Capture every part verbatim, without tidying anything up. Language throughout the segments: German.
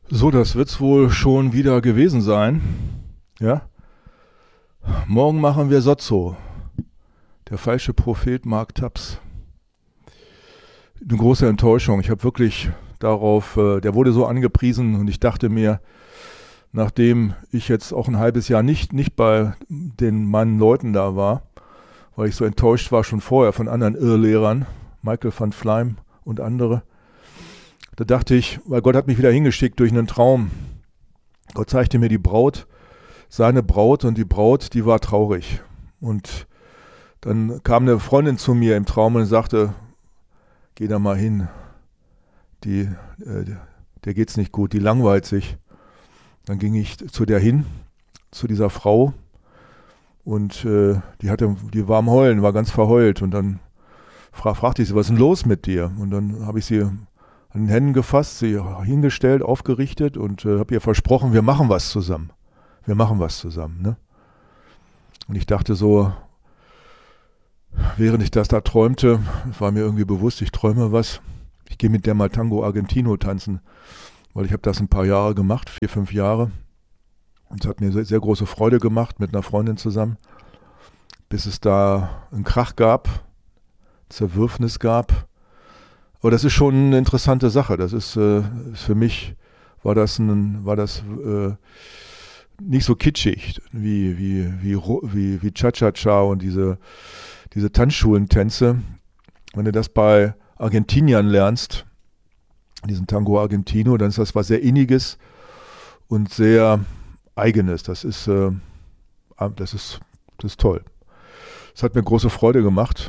So, das wird's wohl schon wieder gewesen sein. Ja? Morgen machen wir Sozzo. Der falsche Prophet Mark Taps. Eine große Enttäuschung. Ich habe wirklich darauf, äh, der wurde so angepriesen und ich dachte mir, nachdem ich jetzt auch ein halbes Jahr nicht, nicht bei den meinen Leuten da war, weil ich so enttäuscht war schon vorher von anderen Irrlehrern, Michael van Fleim und andere, da dachte ich, weil Gott hat mich wieder hingeschickt durch einen Traum. Gott zeigte mir die Braut, seine Braut, und die Braut, die war traurig. Und dann kam eine Freundin zu mir im Traum und sagte, geh da mal hin, die, äh, der geht's nicht gut, die langweilt sich. Dann ging ich zu der hin, zu dieser Frau, und äh, die hatte, die war am Heulen, war ganz verheult, und dann fra- fragte ich sie, was ist denn los mit dir? Und dann habe ich sie an den Händen gefasst, sie hingestellt, aufgerichtet und äh, habe ihr versprochen, wir machen was zusammen. Wir machen was zusammen. Ne? Und ich dachte so, während ich das da träumte, war mir irgendwie bewusst, ich träume was. Ich gehe mit der mal Tango Argentino tanzen, weil ich habe das ein paar Jahre gemacht, vier, fünf Jahre. Und es hat mir sehr, sehr große Freude gemacht mit einer Freundin zusammen, bis es da einen Krach gab, Zerwürfnis gab. Aber das ist schon eine interessante Sache. Das ist äh, für mich war das ein, war das äh, nicht so kitschig wie wie wie wie wie Cha-Cha-Cha und diese diese Tanzschulentänze. Wenn du das bei Argentiniern lernst, diesen Tango Argentino, dann ist das was sehr Inniges und sehr Eigenes. Das ist äh, das ist das ist toll. Es hat mir große Freude gemacht.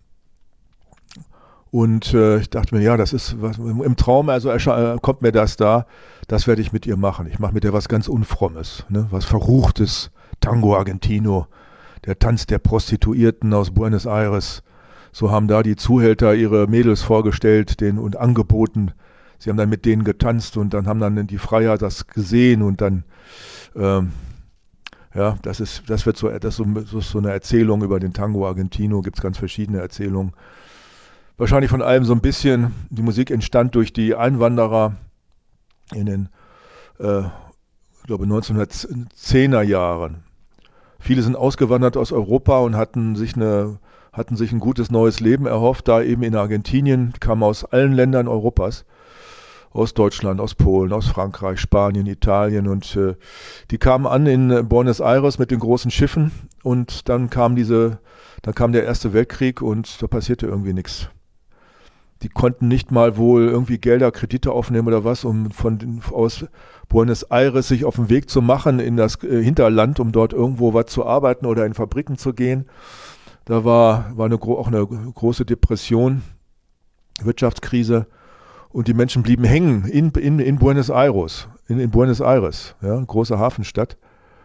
Und äh, ich dachte mir, ja, das ist was, im Traum, also ersche- äh, kommt mir das da, das werde ich mit ihr machen. Ich mache mit ihr was ganz Unfrommes, ne? Was Verruchtes, Tango Argentino, der Tanz der Prostituierten aus Buenos Aires. So haben da die Zuhälter ihre Mädels vorgestellt denen, und angeboten. Sie haben dann mit denen getanzt und dann haben dann die Freier das gesehen und dann, ähm, ja, das ist, das wird so, das ist so, so eine Erzählung über den Tango Argentino, gibt es ganz verschiedene Erzählungen. Wahrscheinlich von allem so ein bisschen. Die Musik entstand durch die Einwanderer in den, äh, ich glaube, neunzehnhundertzehner Jahren. Viele sind ausgewandert aus Europa und hatten sich, eine, hatten sich ein gutes neues Leben erhofft, da eben in Argentinien, kamen aus allen Ländern Europas, aus Deutschland, aus Polen, aus Frankreich, Spanien, Italien, und äh, die kamen an in Buenos Aires mit den großen Schiffen, und dann kam diese, dann kam der Erste Weltkrieg und da passierte irgendwie nichts. Die konnten nicht mal wohl irgendwie Gelder, Kredite aufnehmen oder was, um von den, aus Buenos Aires sich auf den Weg zu machen in das äh, Hinterland, um dort irgendwo was zu arbeiten oder in Fabriken zu gehen. Da war, war eine, auch eine große Depression, Wirtschaftskrise, und die Menschen blieben hängen in, in, in Buenos Aires, in, in Buenos Aires, ja, große Hafenstadt,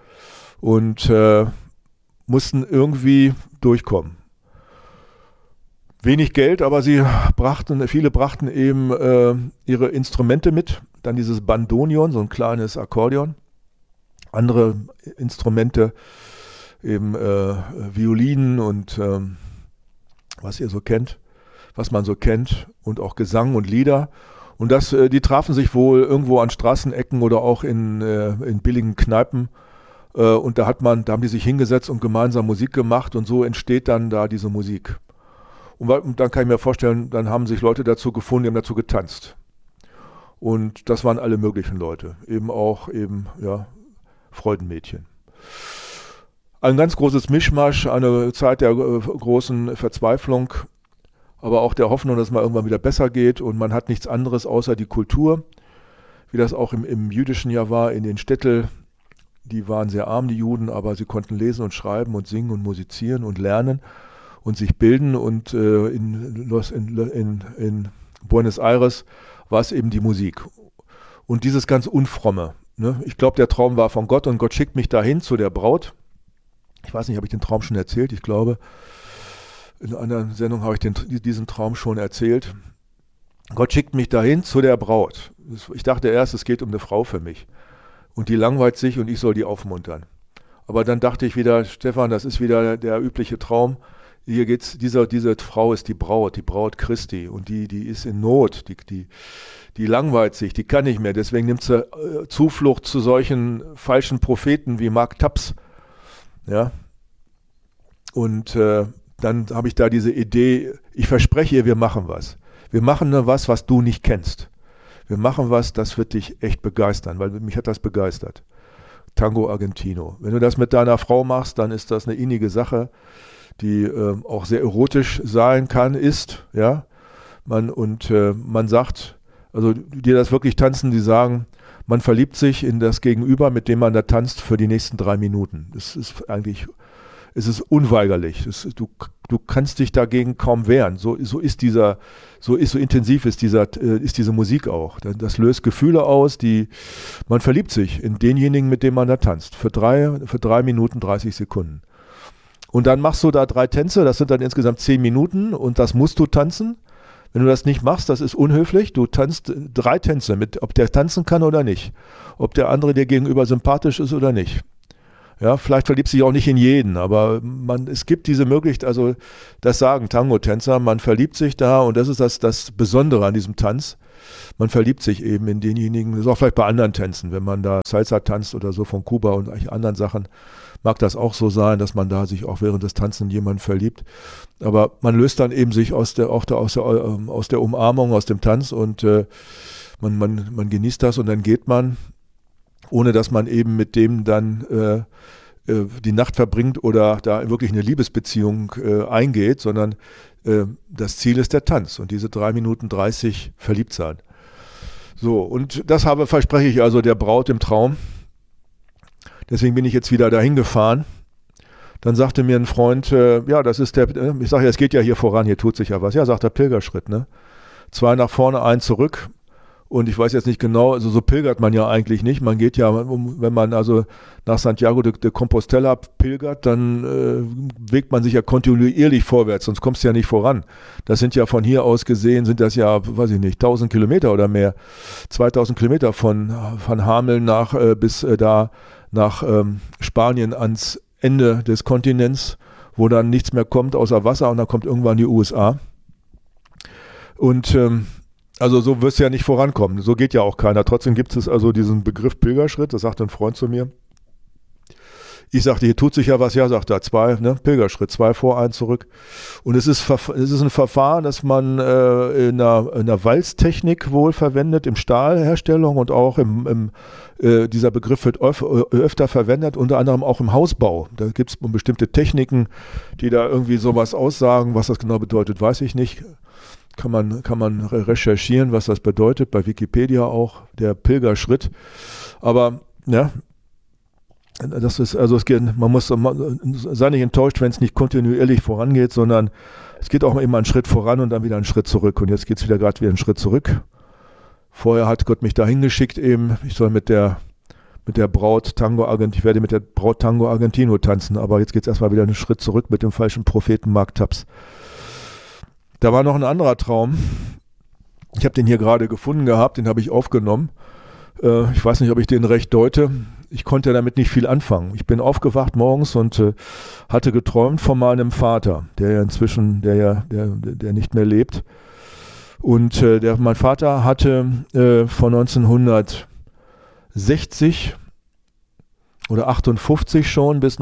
und äh, mussten irgendwie durchkommen. Wenig Geld, aber sie brachten, viele brachten eben äh, ihre Instrumente mit. Dann dieses Bandoneon, so ein kleines Akkordeon. Andere Instrumente, eben äh, Violinen und äh, was ihr so kennt, was man so kennt, und auch Gesang und Lieder. Und das, äh, die trafen sich wohl irgendwo an Straßenecken oder auch in, äh, in billigen Kneipen. Äh, und da hat man, da haben die sich hingesetzt und gemeinsam Musik gemacht, und so entsteht dann da diese Musik. Und dann kann ich mir vorstellen, dann haben sich Leute dazu gefunden, die haben dazu getanzt. Und das waren alle möglichen Leute. Eben auch eben, ja, Freudenmädchen. Ein ganz großes Mischmasch, eine Zeit der äh, großen Verzweiflung, aber auch der Hoffnung, dass es mal irgendwann wieder besser geht. Und man hat nichts anderes außer die Kultur, wie das auch im, im jüdischen Jahr war, in den Städten. Die waren sehr arm, die Juden, aber sie konnten lesen und schreiben und singen und musizieren und lernen und sich bilden, und äh, in, Los, in, in, in Buenos Aires war es eben die Musik. Und dieses ganz Unfromme. Ne? Ich glaube, der Traum war von Gott, und Gott schickt mich dahin zu der Braut. Ich weiß nicht, habe ich den Traum schon erzählt? Ich glaube, in einer Sendung habe ich den, diesen Traum schon erzählt. Gott schickt mich dahin zu der Braut. Ich dachte erst, es geht um eine Frau für mich. Und die langweilt sich und ich soll die aufmuntern. Aber dann dachte ich wieder, Stefan, das ist wieder der übliche Traum. hier geht's, diese, diese Frau ist die Braut, die Braut Christi und die, die ist in Not, die, die, die langweilt sich, die kann nicht mehr, deswegen nimmt sie äh, Zuflucht zu solchen falschen Propheten wie Mark Taps, ja, und äh, dann habe ich da diese Idee, ich verspreche ihr, wir machen was, wir machen nur was, was du nicht kennst, wir machen was, das wird dich echt begeistern, weil mich hat das begeistert, Tango Argentino, wenn du das mit deiner Frau machst, dann ist das eine innige Sache, die äh, auch sehr erotisch sein kann, ist, ja, man, und äh, man sagt, also die das wirklich tanzen, die sagen, man verliebt sich in das Gegenüber, mit dem man da tanzt, für die nächsten drei Minuten. Das ist eigentlich, es ist unweigerlich, das, du, du kannst dich dagegen kaum wehren, so, so ist dieser, so ist, so intensiv ist dieser, äh, ist diese Musik auch, das löst Gefühle aus, die, man verliebt sich in denjenigen, mit dem man da tanzt, für drei, für drei Minuten dreißig Sekunden. Und dann machst du da drei Tänze, das sind dann insgesamt zehn Minuten und das musst du tanzen. Wenn du das nicht machst, das ist unhöflich. Du tanzt drei Tänze, mit, ob der tanzen kann oder nicht. Ob der andere dir gegenüber sympathisch ist oder nicht. Ja, vielleicht verliebst du dich auch nicht in jeden, aber man, es gibt diese Möglichkeit, also das sagen Tango-Tänzer, man verliebt sich da und das ist das, das Besondere an diesem Tanz. Man verliebt sich eben in denjenigen, das ist auch vielleicht bei anderen Tänzen, wenn man da Salsa tanzt oder so von Kuba und anderen Sachen, mag das auch so sein, dass man da sich auch während des Tanzen in jemanden verliebt. Aber man löst dann eben sich aus der, auch der, aus der, ähm, aus der Umarmung, aus dem Tanz und äh, man, man, man genießt das und dann geht man, ohne dass man eben mit dem dann äh, äh, die Nacht verbringt oder da wirklich eine Liebesbeziehung äh, eingeht, sondern äh, das Ziel ist der Tanz und diese drei Minuten dreißig verliebt sein. So, und das habe, verspreche ich also der Braut im Traum. Deswegen bin ich jetzt wieder dahin gefahren. Dann sagte mir ein Freund, äh, ja, das ist der, äh, ich sage ja, es geht ja hier voran, hier tut sich ja was. Ja, sagt der Pilgerschritt, ne? Zwei nach vorne, ein zurück. Und ich weiß jetzt nicht genau, also so pilgert man ja eigentlich nicht. Man geht ja, wenn man also nach Santiago de, de Compostela pilgert, dann äh, bewegt man sich ja kontinuierlich vorwärts, sonst kommst du ja nicht voran. Das sind ja von hier aus gesehen, sind das ja, weiß ich nicht, tausend Kilometer oder mehr. zweitausend Kilometer von, von Hameln nach, äh, bis äh, da nach ähm, Spanien ans Ende des Kontinents, wo dann nichts mehr kommt außer Wasser und dann kommt irgendwann die U S A. Und ähm, also so wirst du ja nicht vorankommen, so geht ja auch keiner. Trotzdem gibt es also diesen Begriff Pilgerschritt, das sagt ein Freund zu mir. Ich sagte, hier tut sich ja was, ja, sagt er, zwei, ne, Pilgerschritt, zwei vor, ein zurück. Und es ist, es ist ein Verfahren, das man äh, in, einer, in einer Walztechnik wohl verwendet, im Stahlherstellung und auch im, im äh, dieser Begriff wird öf, öfter verwendet, unter anderem auch im Hausbau. Da gibt es bestimmte Techniken, die da irgendwie sowas aussagen, was das genau bedeutet, weiß ich nicht. Kann man, kann man recherchieren, was das bedeutet, bei Wikipedia auch, der Pilgerschritt. Aber, ja, das ist, also es geht, man muss, man, sei nicht enttäuscht, wenn es nicht kontinuierlich vorangeht, sondern es geht auch immer einen Schritt voran und dann wieder einen Schritt zurück. Und jetzt geht es wieder gerade wieder einen Schritt zurück. Vorher hat Gott mich dahin geschickt eben, ich soll mit der, mit der Braut Tango Argentino, ich werde mit der Braut Tango Argentino tanzen, aber jetzt geht es erstmal wieder einen Schritt zurück mit dem falschen Propheten Mark Taps. Da war noch ein anderer Traum. Ich habe den hier gerade gefunden gehabt, den habe ich aufgenommen. Äh, ich weiß nicht, ob ich den recht deute. Ich konnte damit nicht viel anfangen. Ich bin aufgewacht morgens und äh, hatte geträumt von meinem Vater, der ja inzwischen, der ja, der, der nicht mehr lebt. Und äh, der, mein Vater hatte äh, von neunzehnhundertsechzig oder achtundfünfzig schon bis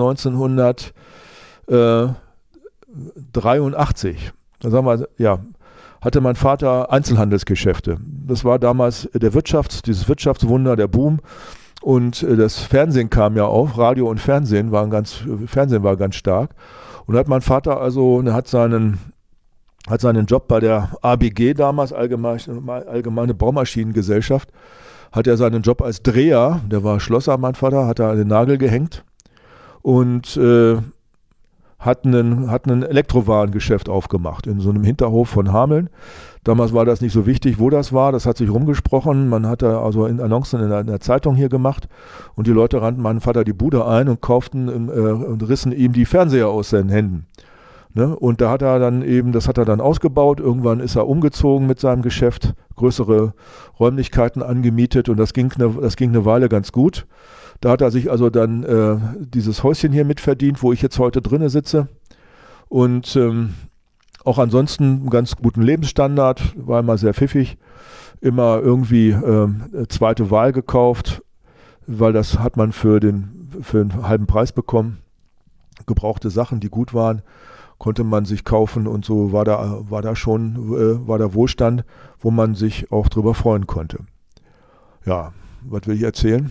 neunzehnhundertdreiundachtzig. Dann sagen wir, ja, hatte mein Vater Einzelhandelsgeschäfte. Das war damals der Wirtschafts-, dieses Wirtschaftswunder, der Boom. Und das Fernsehen kam ja auf, Radio und Fernsehen waren ganz, Fernsehen war ganz stark. Und da hat mein Vater also, hat seinen, hat seinen Job bei der A B G damals, Allgemeine, Allgemeine Baumaschinengesellschaft, hat er seinen Job als Dreher, der war Schlosser, mein Vater, hat er an den Nagel gehängt und äh, hat ein hat ein Elektrowarengeschäft aufgemacht in so einem Hinterhof von Hameln. Damals war das nicht so wichtig, wo das war. Das hat sich rumgesprochen. Man hat da also in Annoncen in der, in der Zeitung hier gemacht und die Leute rannten meinem Vater die Bude ein und kauften äh, und rissen ihm die Fernseher aus seinen Händen. Ne? Und da hat er dann eben, das hat er dann ausgebaut. Irgendwann ist er umgezogen mit seinem Geschäft, größere Räumlichkeiten angemietet und das ging eine, das ging eine Weile ganz gut. Da hat er sich also dann äh, dieses Häuschen hier mitverdient, wo ich jetzt heute drinne sitze. Und ähm, auch ansonsten einen ganz guten Lebensstandard, war immer sehr pfiffig, immer irgendwie ähm, zweite Wahl gekauft, weil das hat man für den, für einen halben Preis bekommen. Gebrauchte Sachen, die gut waren, konnte man sich kaufen und so war da, war da schon, äh, war da Wohlstand, wo man sich auch drüber freuen konnte. Ja, was will ich erzählen?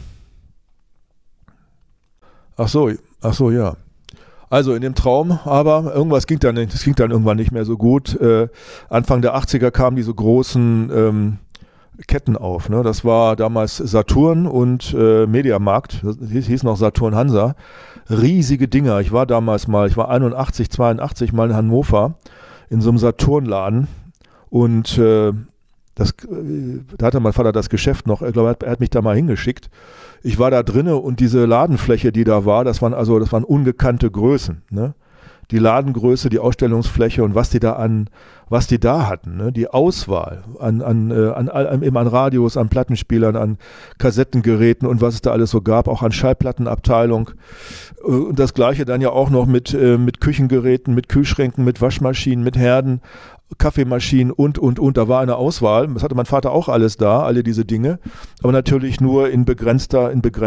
Ach so, ach so, ja. Also in dem Traum, aber irgendwas ging dann, das ging dann irgendwann nicht mehr so gut. Äh, Anfang der achtziger kamen diese großen ähm, Ketten auf. Ne? Das war damals Saturn und äh, Mediamarkt, das hieß, hieß noch Saturn Hansa. Riesige Dinger. Ich war damals mal, ich war einundachtzig, zweiundachtzig mal in Hannover in so einem Saturnladen und äh, das, äh, da hatte mein Vater das Geschäft noch, ich glaube, er hat mich da mal hingeschickt. Ich war da drinne und diese Ladenfläche, die da war, das waren also, das waren ungekannte Größen, ne? Die Ladengröße, die Ausstellungsfläche und was die da an, was die da hatten, ne? Die Auswahl an, an, äh, an, an, eben an Radios, an Plattenspielern, an Kassettengeräten und was es da alles so gab, auch an Schallplattenabteilung. Und das Gleiche dann ja auch noch mit, äh, mit Küchengeräten, mit Kühlschränken, mit Waschmaschinen, mit Herden, Kaffeemaschinen und, und, und. Da war eine Auswahl. Das hatte mein Vater auch alles da, alle diese Dinge. Aber natürlich nur in begrenzter, in begrenzter